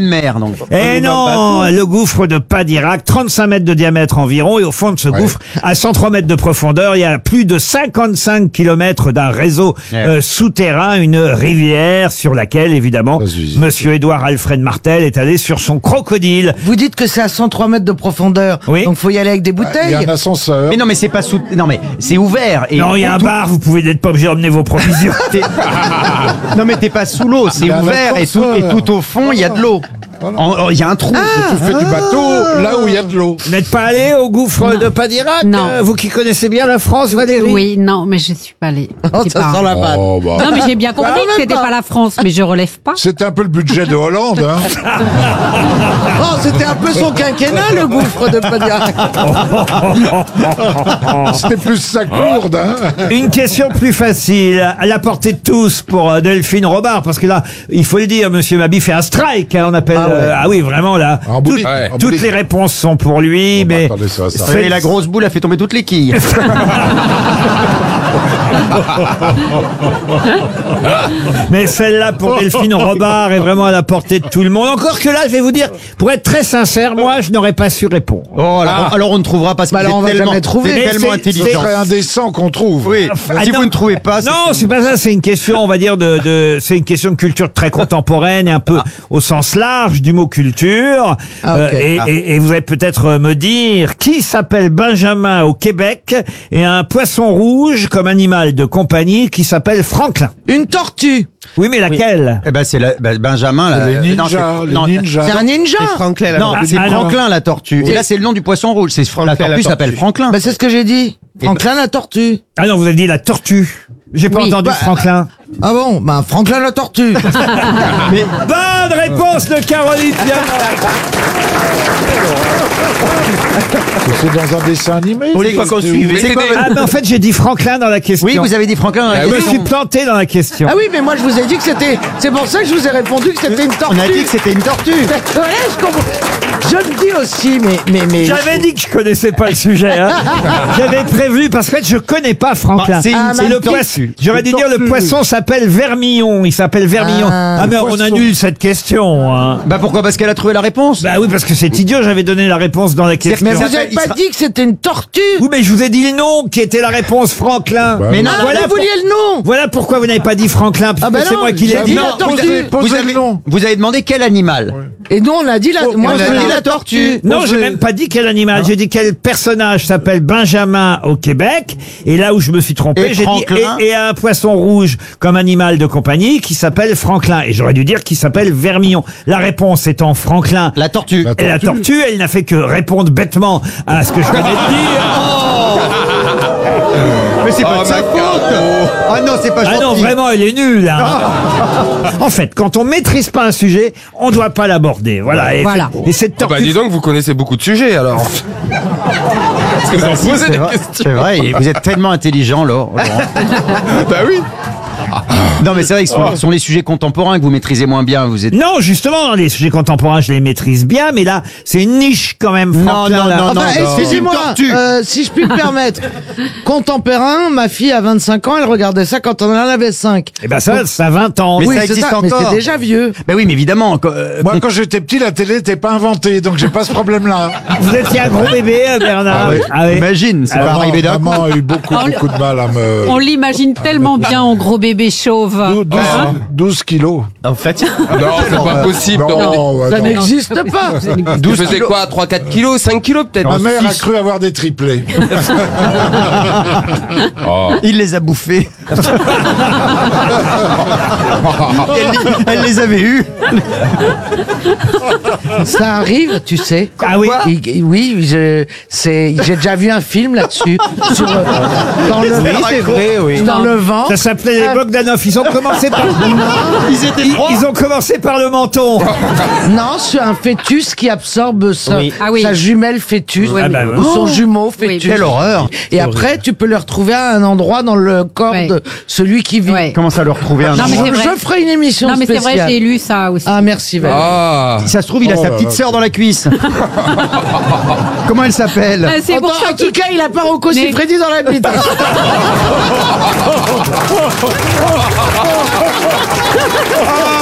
pleine mer, donc. Eh non, le gouffre de Padirac, 35 mètres de diamètre environ, et au fond de ce gouffre, à 103 mètres de profondeur, il y a plus de 55 kilomètres d'un réseau souterrain, une rivière sur laquelle, évidemment, monsieur Édouard Alfred Martel est allé sur son crocodile. Vous dites que c'est à 103 mètres de profondeur, donc faut y aller avec des bouteilles. Il y a un ascenseur. Mais non, mais c'est pas non, mais c'est ouvert. Et non, il y a un bar, vous pouvez n'être pas obligé d'emmener vos provisions. Non, mais t'es pas sous l'eau, c'est ouvert et tout au fond, il y a de l'eau. Il y a un trou. Tu fais du bateau là où il y a de l'eau. Vous n'êtes pas allé au gouffre de Padirac? Non. Vous qui connaissez bien la France, Valérie? Oui, non, mais je suis pas allée. Oh, ça sent la vanne. Oh, bah. Non, mais j'ai bien compris que c'était pas la France, mais je relève pas. C'était un peu le budget de Hollande. Hein. Oh, c'était un peu son quinquennat, le gouffre de Padirac. C'était plus sa courde. Hein. Une question plus facile, à la portée de tous pour Delphine Robard, parce que là, il faut le dire, monsieur Mabi fait un strike, hein, on appelle... Ah oui, vraiment, là, toutes les réponses sont pour lui, mais... Attendez, Et la grosse boule a fait tomber toutes les quilles. Mais celle-là pour Delphine Robard est vraiment à la portée de tout le monde. Encore que là, je vais vous dire, pour être très sincère, moi, je n'aurais pas su répondre. Oh, alors on ne trouvera pas. Alors on va jamais trouver. C'est tellement Ce intelligent. serait indécent qu'on trouve. Oui. Si vous ne trouvez pas. Non, c'est pas ça. C'est une question, on va dire, c'est une question de culture très contemporaine et un peu au sens large du mot culture. Et vous allez peut-être me dire qui s'appelle Benjamin au Québec et a un poisson rouge comme animal de compagnie qui s'appelle Franklin. Une tortue. Oui, mais laquelle? Eh ben c'est Benjamin là. Les ninjas. C'est un ninja. Franklin, Non, c'est Franklin la tortue. Et là c'est le nom du poisson rouge. C'est la tortue s'appelle Franklin. Bah, c'est ce que j'ai dit. Franklin la tortue. Ah non, vous avez dit la tortue. J'ai pas entendu Franklin. Ah bon, bah Franklin la tortue. Mais bonne réponse de Caroline Diamant. C'est dans un dessin animé. Vous voulez qu'on suive? Ah, mais en fait, j'ai dit Franklin dans la question. Oui, vous avez dit Franklin dans la Je me question. suis planté dans la question. Ah oui, mais moi je vous ai dit que c'était... C'est pour ça que je vous ai répondu que c'était une tortue. On a dit que c'était une tortue. Ouais, je comprends. Je me dis aussi, mais... J'avais dit que je connaissais pas le sujet. Hein. J'avais prévu parce qu'en fait, je connais pas Franklin. C'est le poisson. J'aurais dû dire le poisson s'appelle Vermillon. Il s'appelle Vermillon. Ah mais on annule cette question. Hein. Bah pourquoi? Parce qu'elle a trouvé la réponse. Bah oui, parce que c'est idiot. J'avais donné la réponse dans la question. Mais vous n'avez pas dit que c'était une tortue. Oui, mais je vous ai dit le nom qui était la réponse, Franklin. Mais non, Voilà, vous vouliez le nom. Voilà pourquoi vous n'avez pas dit Franklin, parce que c'est moi qui l'ai dit. La tortue. Vous avez demandé quel animal? Et nous on a dit la... Moi on a je dit dis la tortue. Non, j'ai même pas dit quel animal. J'ai dit quel personnage s'appelle Benjamin au Québec. Et là où je me suis trompé, j'ai dit et un poisson rouge comme animal de compagnie qui s'appelle Franklin. Et j'aurais dû dire qu'il s'appelle Vermillon. La réponse étant Franklin. La tortue. Et la tortue, elle n'a fait que répondre bêtement à ce que je venais de dire. Mais c'est pas de sa faute. Ah non, c'est pas gentil. Ah non, vraiment, elle est nulle. Hein. En fait, quand on maîtrise pas un sujet, on doit pas l'aborder. Voilà. Et, Voilà. et cette tortue... Bah dis donc, vous connaissez beaucoup de sujets alors. Parce que vous en posez des questions. C'est vrai, et vous êtes tellement intelligent, Laurent. Bah oui. Non, mais c'est vrai que ce sont les sujets contemporains que vous maîtrisez moins bien. Vous êtes... Non, justement, dans les sujets contemporains, je les maîtrise bien, mais là, c'est une niche quand même. Franklin, là. Enfin, excusez-moi, si je puis me permettre. Contemporain, ma fille a 25 ans, elle regardait ça quand on en avait 5. Eh ben ça a 20 ans. Mais Oui, ça c'est existe ça, mais encore. c'est déjà vieux. Ben oui, mais évidemment. Moi, quand j'étais petit, la télé n'était pas inventée, donc j'ai pas ce problème-là. Vous étiez un gros bébé, Bernard. Ah oui. Imagine, c'est pas arrivé d'un coup. Maman a eu beaucoup de mal à me... On l'imagine tellement bien en gros bébé chauve. 12 kilos. En fait, Non, c'est pas possible. Non, Ça non. n'existe pas. Tu faisais quoi? 3-4 kilos? 5 kilos peut-être? Ma mère a cru avoir des triplés. il les a bouffés. elle les avait eus. Ça arrive, tu sais. Ah oui. Oui, j'ai déjà vu un film là-dessus. Dans le c'est vrai, oui. Dans le vent. Ça s'appelait les Bogdanov. Ils ont commencé par... Ils ont commencé par le menton. Non, sur un fœtus qui absorbe sa jumelle fœtus Oui, oui. ou son jumeau Oui, fœtus. Quelle horreur. Et après, tu peux le retrouver à un endroit dans le corps de celui qui vit. Ouais. Comment ça le retrouver un Non, mais endroit? c'est vrai. Je ferai une émission Non, mais c'est spéciale. vrai, j'ai lu ça aussi. Ah, merci Valérie. Ah. Si ça se trouve, il a sa petite sœur dans la cuisse. Comment elle s'appelle? C'est pour ça En tout cas, il a pas Rocco Mais- Siffredi dans la bite. Ah